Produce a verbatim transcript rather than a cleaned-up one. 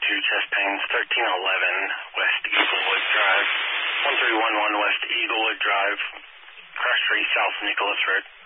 two, chest pains, thirteen eleven West Eaglewood Drive, one three one one West Eaglewood Drive, Crush Tree, South Nicholas Road.